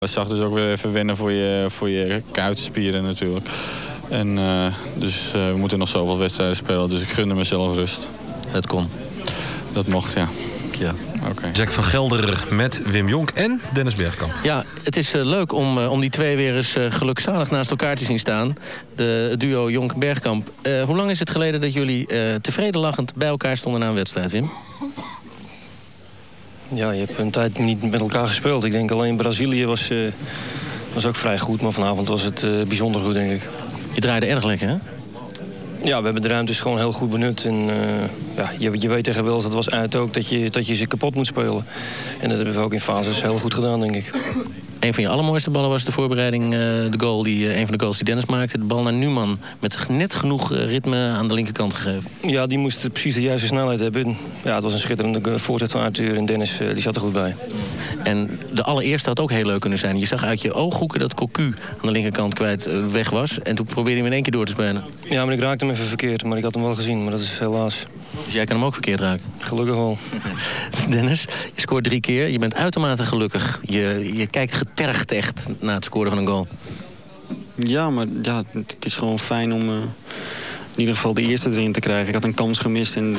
Het zag dus ook weer even wennen voor je kuitenspieren natuurlijk. En dus we moeten nog zoveel wedstrijden spelen, dus ik gunde mezelf rust. Het kon. Dat mocht, ja. Ja. Okay. Jack van Gelder met Wim Jonk en Dennis Bergkamp. Ja, het is leuk om die twee weer eens gelukzalig naast elkaar te zien staan. Het duo Jonk-Bergkamp. Hoe lang is het geleden dat jullie tevreden lachend bij elkaar stonden na een wedstrijd, Wim? Ja, je hebt een tijd niet met elkaar gespeeld. Ik denk alleen Brazilië was ook vrij goed, maar vanavond was het bijzonder goed, denk ik. Je draaide erg lekker, hè? Ja, we hebben de ruimtes gewoon heel goed benut. En je weet tegen Wales, dat was uit ook, dat je ze kapot moet spelen. En dat hebben we ook in fases heel goed gedaan, denk ik. Een van je allermooiste ballen was de voorbereiding, een van de goals die Dennis maakte. De bal naar Numan, met net genoeg ritme aan de linkerkant gegeven. Ja, die moest precies de juiste snelheid hebben. Ja, het was een schitterende voorzet van Arthur en Dennis die zat er goed bij. En de allereerste had ook heel leuk kunnen zijn. Je zag uit je ooghoeken dat Cocu aan de linkerkant kwijt weg was. En toen probeerde hij hem in één keer door te spelen. Ja, maar ik raakte hem even verkeerd. Maar ik had hem wel gezien, maar dat is helaas. Dus jij kan hem ook verkeerd raken? Gelukkig wel. Dennis, je scoort 3 keer. Je bent uitermate gelukkig. Je kijkt getergd echt na het scoren van een goal. Ja, maar ja, het is gewoon fijn om in ieder geval de eerste erin te krijgen. Ik had een kans gemist en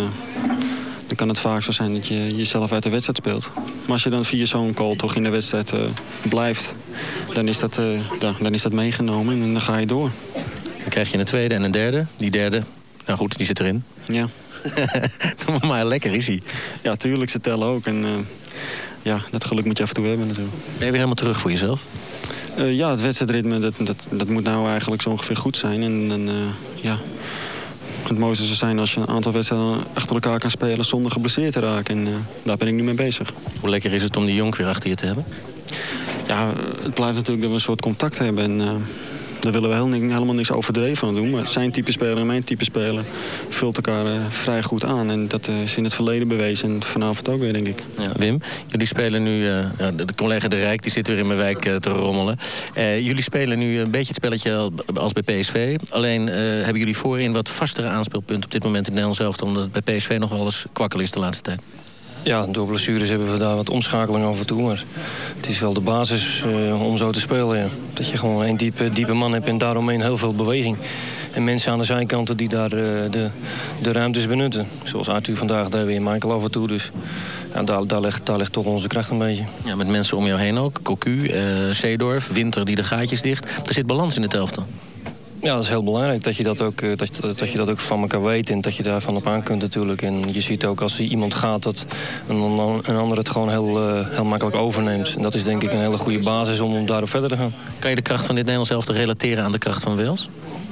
dan kan het vaak zo zijn dat je jezelf uit de wedstrijd speelt. Maar als je dan via zo'n goal toch in de wedstrijd blijft, dan is dat meegenomen en dan ga je door. Dan krijg je een tweede en een derde. Die derde, nou goed, die zit erin. Ja. Maar lekker is hij. Ja, tuurlijk, ze tellen ook. En ja, dat geluk moet je af en toe hebben natuurlijk. Ben je weer helemaal terug voor jezelf? Ja, het wedstrijdritme, dat moet nou eigenlijk zo ongeveer goed zijn. En ja, het mooiste zou zijn als je een aantal wedstrijden achter elkaar kan spelen zonder geblesseerd te raken. En daar ben ik nu mee bezig. Hoe lekker is het om die Jonk weer achter je te hebben? Ja, het blijft natuurlijk dat we een soort contact hebben. En daar willen we helemaal niks overdreven aan doen. Maar zijn type speler en mijn type speler vult elkaar vrij goed aan. En dat is in het verleden bewezen en vanavond ook weer, denk ik. Ja, Wim, jullie spelen nu... de collega De Rijk die zit weer in mijn wijk te rommelen. Jullie spelen nu een beetje het spelletje als bij PSV. Alleen hebben jullie voorin wat vastere aanspeelpunten op dit moment in Nederland zelf, omdat het bij PSV nog wel eens kwakkel is de laatste tijd. Ja, door blessures hebben we daar wat omschakeling af en toe. Maar het is wel de basis om zo te spelen. Ja. Dat je gewoon één diepe man hebt en daaromheen heel veel beweging. En mensen aan de zijkanten die daar de ruimtes benutten. Zoals Arthur vandaag, daar weer Michael af en toe. Dus ja, daar ligt toch onze kracht een beetje. Ja, met mensen om jou heen ook. Cocu, Seedorf, Winter die de gaatjes dicht. Er zit balans in het elftal. Ja, dat is heel belangrijk dat je dat ook van elkaar weet en dat je daarvan op aan kunt natuurlijk. En je ziet ook als iemand gaat dat een ander het gewoon heel makkelijk overneemt. En dat is denk ik een hele goede basis om daarop verder te gaan. Kan je de kracht van dit Nederlands elftal relateren aan de kracht van Wales?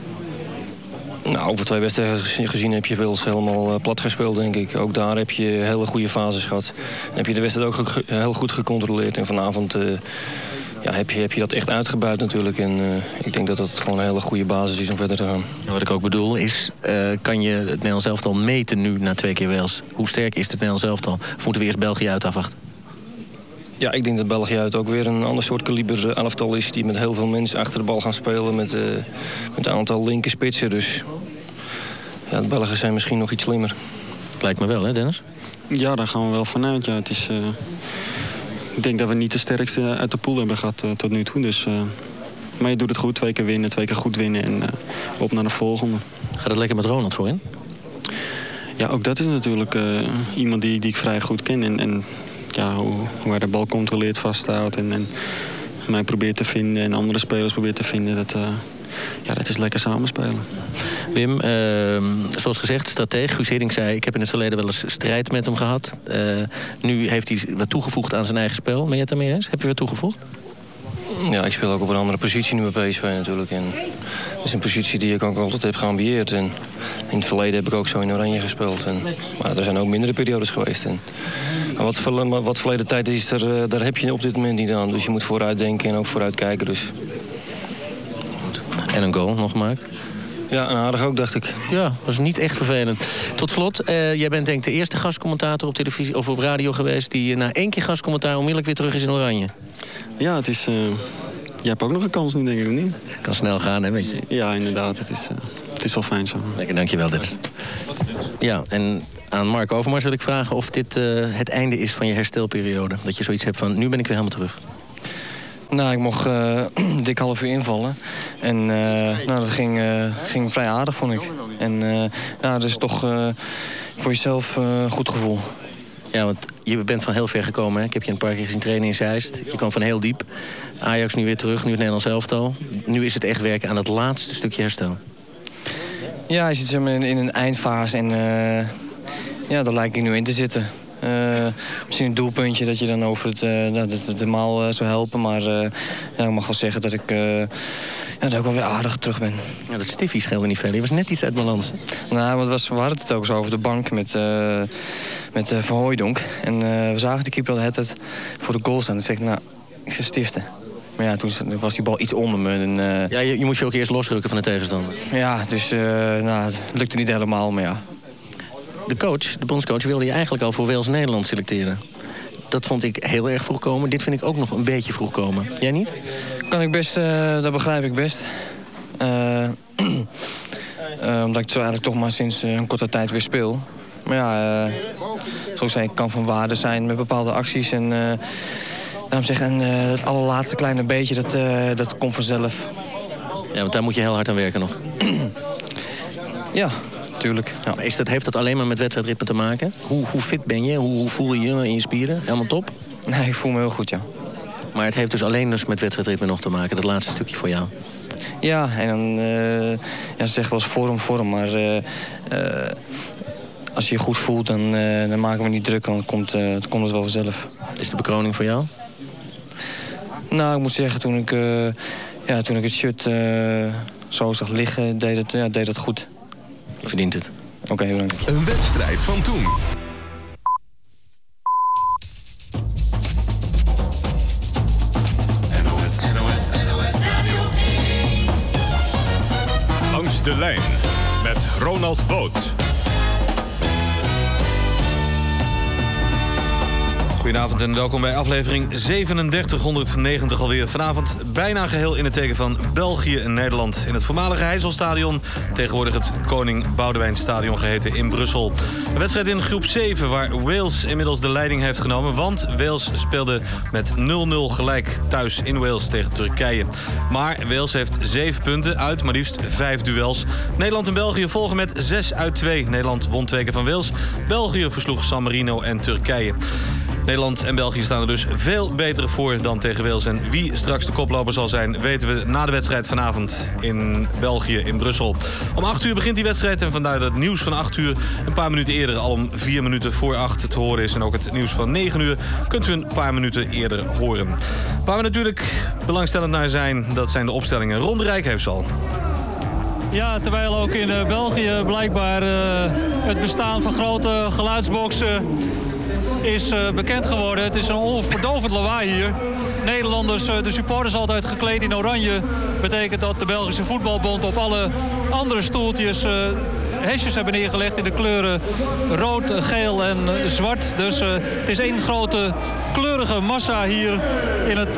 Nou, over 2 wedstrijden gezien heb je Wales helemaal plat gespeeld, denk ik. Ook daar heb je hele goede fases gehad. En heb je de wedstrijd ook heel goed gecontroleerd. En vanavond ja, heb je dat echt uitgebuit natuurlijk. En ik denk dat dat gewoon een hele goede basis is om verder te gaan. En wat ik ook bedoel is, kan je het Nederlands elftal meten nu na 2 keer Wales? Hoe sterk is het Nederlands elftal? Of moeten we eerst België uit afwachten? Ja, ik denk dat België uit ook weer een ander soort kaliber elftal is. Die met heel veel mensen achter de bal gaan spelen. Met een aantal linkerspitsen. Dus ja, de Belgen zijn misschien nog iets slimmer. Lijkt me wel, hè Dennis? Ja, daar gaan we wel vanuit. Ja, het is... Ik denk dat we niet de sterkste uit de pool hebben gehad tot nu toe. Dus, maar je doet het goed, 2 keer winnen, 2 keer goed winnen en op naar de volgende. Gaat het lekker met Ronald voorin? Ja, ook dat is natuurlijk iemand die ik vrij goed ken. En ja, hoe hij de bal controleert, vasthoudt en mij probeert te vinden en andere spelers probeert te vinden. Dat is lekker samenspelen. Wim, zoals gezegd, stratege. Guus Hiddink zei, ik heb in het verleden wel eens strijd met hem gehad. Nu heeft hij wat toegevoegd aan zijn eigen spel. Ben je het daarmee eens? Heb je wat toegevoegd? Ja, ik speel ook op een andere positie nu bij PSV natuurlijk. En dat is een positie die ik ook altijd heb geambieerd. En in het verleden heb ik ook zo in Oranje gespeeld. Maar er zijn ook mindere periodes geweest. Wat verleden tijd is, daar heb je op dit moment niet aan. Dus je moet vooruit denken en ook vooruit kijken. Dus. En een goal nog gemaakt? Ja, en aardig ook, dacht ik. Ja, was niet echt vervelend. Tot slot, jij bent denk ik de eerste gastcommentator op televisie of op radio geweest die na 1 keer gastcommentaar onmiddellijk weer terug is in Oranje. Ja, het is... jij hebt ook nog een kans nu, denk ik, of niet? Kan snel gaan, hè, weet je? Ja, inderdaad. Het is wel fijn zo. Lekker, dankjewel, Dennis. Ja, en aan Mark Overmars wil ik vragen of dit het einde is van je herstelperiode. Dat je zoiets hebt van, nu ben ik weer helemaal terug. Nou, ik mocht dik half uur invallen. En dat ging vrij aardig, vond ik. En dat is toch voor jezelf een goed gevoel. Ja, want je bent van heel ver gekomen. Hè? Ik heb je een paar keer gezien trainen in Zeist. Je kwam van heel diep. Ajax nu weer terug, nu het Nederlands elftal. Nu is het echt werken aan dat laatste stukje herstel. Ja, je zit in een eindfase en daar lijkt ik nu in te zitten. Misschien een doelpuntje dat je dan over het normaal zou helpen. Maar ik mag wel zeggen dat ik wel weer aardig terug ben. Ja, dat stiffie scheelde niet veel. Je was net iets uit balans. Nou, we hadden het ook eens over de bank met Van Hooijdonk. En we zagen de keeper het voor de goal staan. En zei ik zei stiften. Maar ja, toen was die bal iets onder me. En, ja, je moest je ook eerst losrukken van de tegenstander. Ja, dus het lukte niet helemaal, maar ja. De bondscoach, wilde je eigenlijk al voor Wales-Nederland selecteren. Dat vond ik heel erg vroeg komen. Dit vind ik ook nog een beetje vroeg komen. Jij niet? Kan ik best, dat begrijp ik best. Omdat ik zo eigenlijk toch maar sinds een korte tijd weer speel. Maar ja, zoals ik kan van waarde zijn met bepaalde acties. En daarom zeggen, het allerlaatste kleine beetje, dat komt vanzelf. Ja, want daar moet je heel hard aan werken nog. Ja, natuurlijk. Ja. Heeft dat alleen maar met wedstrijdritme te maken? Hoe fit ben je? Hoe voel je je in je spieren? Helemaal top? Nee, ik voel me heel goed, ja. Maar het heeft dus alleen dus met wedstrijdritme nog te maken, dat laatste stukje voor jou? Ja, en dan, ze zeggen wel eens vorm, maar als je je goed voelt, dan maken we niet druk, dan komt het wel vanzelf. Is de bekroning voor jou? Nou, ik moet zeggen, toen ik het shirt zo zag liggen, deed het goed. Je verdient het. Oké, bedankt. Een wedstrijd van toen. Langs de lijn met Ronald Boot. Goedenavond en welkom bij aflevering 3790 alweer. Vanavond bijna geheel in het teken van België en Nederland. In het voormalige Heizelstadion, tegenwoordig het Koning Boudewijn Stadion geheten in Brussel. Een wedstrijd in groep 7 waar Wales inmiddels de leiding heeft genomen. Want Wales speelde met 0-0 gelijk thuis in Wales tegen Turkije. Maar Wales heeft 7 punten uit maar liefst 5 duels. Nederland en België volgen met 6 uit 2. Nederland won 2 keer van Wales. België versloeg San Marino en Turkije. Nederland en België staan er dus veel beter voor dan tegen Wales. En wie straks de koploper zal zijn, weten we na de wedstrijd vanavond in België, in Brussel. Om 8 uur begint die wedstrijd en vandaar dat het nieuws van 8 uur een paar minuten eerder, al om 4 minuten voor 8 te horen is. En ook het nieuws van 9 uur kunt u een paar minuten eerder horen. Waar we natuurlijk belangstellend naar zijn, dat zijn de opstellingen. Ron de Rijk heeft ze al. Ja, terwijl ook in België blijkbaar het bestaan van grote geluidsboxen is bekend geworden. Het is een onverdovend lawaai hier. Nederlanders, de supporters altijd gekleed in oranje. Betekent dat de Belgische voetbalbond op alle andere stoeltjes hesjes hebben neergelegd in de kleuren rood, geel en zwart. Dus het is één grote kleurige massa hier in het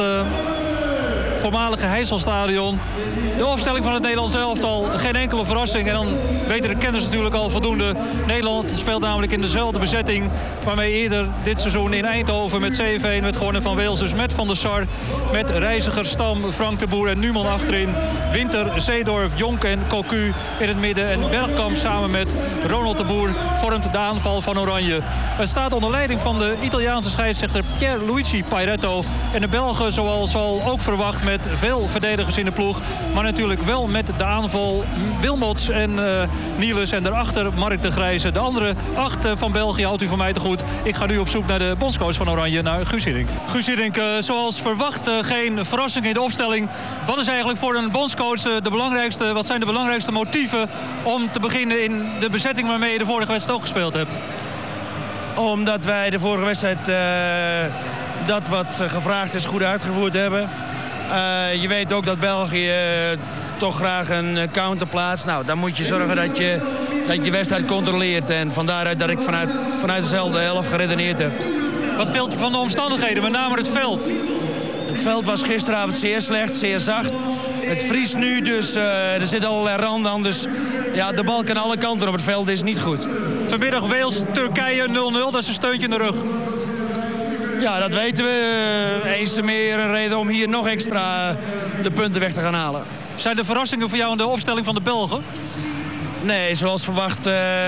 voormalige Heizelstadion. De opstelling van het Nederlands elftal, geen enkele verrassing. En dan weten de kenners natuurlijk al voldoende. Nederland speelt namelijk in dezelfde bezetting waarmee eerder dit seizoen in Eindhoven met 7-1 werd gewonnen van Wales. Dus met Van der Sar, met Reiziger, Stam, Frank de Boer en Numan achterin. Winter, Seedorf, Jonk en Cocu in het midden. En Bergkamp samen met Ronald de Boer vormt de aanval van Oranje. Het staat onder leiding van de Italiaanse scheidsrechter Pierluigi Pairetto. En de Belgen, zoals al ook verwacht, met veel verdedigers in de ploeg. Maar natuurlijk wel met de aanval Wilmots en Niels. En daarachter Mark de Grijze. De andere 8 van België houdt u van mij te goed. Ik ga nu op zoek naar de bondscoach van Oranje, naar Guus Hiddink. Guus Hiddink, zoals verwacht geen verrassing in de opstelling. Wat is eigenlijk voor een bondscoach wat zijn de belangrijkste motieven om te beginnen in de bezetting waarmee je de vorige wedstrijd ook gespeeld hebt? Omdat wij de vorige wedstrijd dat wat gevraagd is goed uitgevoerd hebben. Je weet ook dat België toch graag een counter plaatst. Nou, dan moet je zorgen dat je wedstrijd controleert. En vandaaruit dat ik vanuit dezelfde helft geredeneerd heb. Wat speelt je van de omstandigheden, met name het veld? Het veld was gisteravond zeer slecht, zeer zacht. Het vriest nu, dus er zitten allerlei randen aan. Dus ja, de bal kan alle kanten op het veld, is niet goed. Vanmiddag Wales, Turkije 0-0, dat is een steuntje in de rug. Ja, dat weten we. Eens te meer een reden om hier nog extra de punten weg te gaan halen. Zijn er verrassingen voor jou in de opstelling van de Belgen? Nee, zoals verwacht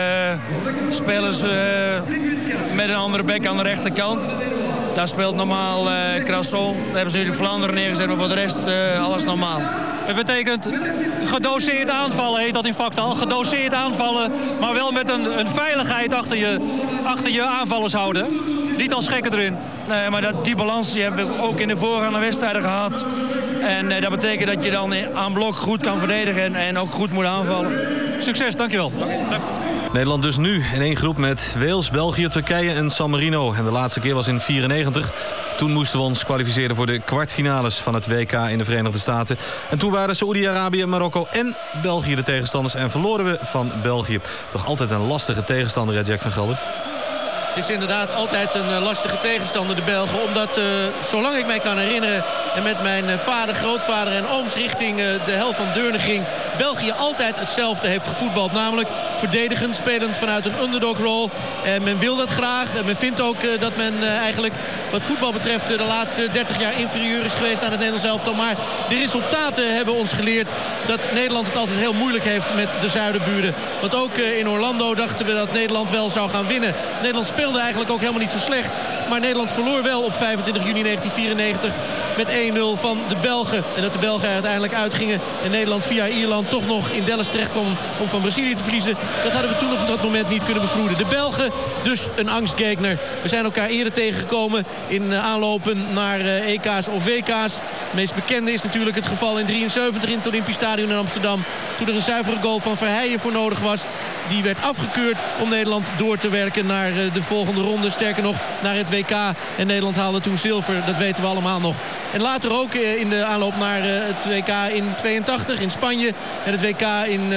spelen ze met een andere bek aan de rechterkant. Daar speelt normaal Crasson. Daar hebben ze nu de Vlaanderen neergezet, maar voor de rest alles normaal. Het betekent gedoseerd aanvallen, heet dat in vaktaal. Gedoseerd aanvallen, maar wel met een veiligheid achter je aanvallers houden. Niet als gekken erin. Nee, maar die balans die hebben we ook in de voorgaande wedstrijden gehad. En dat betekent dat je dan aan blok goed kan verdedigen en ook goed moet aanvallen. Succes, dankjewel. Nederland dus nu in één groep met Wales, België, Turkije en San Marino. En de laatste keer was in 1994. Toen moesten we ons kwalificeren voor de kwartfinales van het WK in de Verenigde Staten. En toen waren Saoedi-Arabië, Marokko en België de tegenstanders. En verloren we van België. Toch altijd een lastige tegenstander, hè, Jack van Gelder? Het is inderdaad altijd een lastige tegenstander, de Belgen. Omdat, zolang ik mij kan herinneren, en met mijn vader, grootvader en ooms richting de helft van Deurne ging, België altijd hetzelfde heeft gevoetbald. Namelijk verdedigend, spelend vanuit een underdog rol. En men wil dat graag. Men vindt ook dat men eigenlijk wat voetbal betreft de laatste 30 jaar inferieur is geweest aan het Nederlands elftal. Maar de resultaten hebben ons geleerd dat Nederland het altijd heel moeilijk heeft met de zuidenburen. Want ook in Orlando dachten we dat Nederland wel zou gaan winnen. Nederland speelde eigenlijk ook helemaal niet zo slecht. Maar Nederland verloor wel op 25 juni 1994 met 1-0 van de Belgen. En dat de Belgen uiteindelijk uitgingen en Nederland via Ierland toch nog in Dallas terecht kwam om van Brazilië te verliezen. Dat hadden we toen op dat moment niet kunnen bevroeden. De Belgen dus een angstgegner. We zijn elkaar eerder tegengekomen in aanlopen naar EK's of WK's. Het meest bekende is natuurlijk het geval in 73 in het Olympisch Stadion in Amsterdam. Toen er een zuivere goal van Verheijen voor nodig was. Die werd afgekeurd om Nederland door te werken naar de volgende ronde. Sterker nog, naar het WK. En Nederland haalde toen zilver, dat weten we allemaal nog. En later ook in de aanloop naar het WK in 82 in Spanje. En het WK in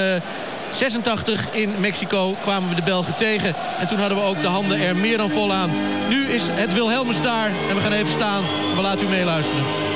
86 in Mexico kwamen we de Belgen tegen. En toen hadden we ook de handen er meer dan vol aan. Nu is het Wilhelmus daar en we gaan even staan. We laten u meeluisteren.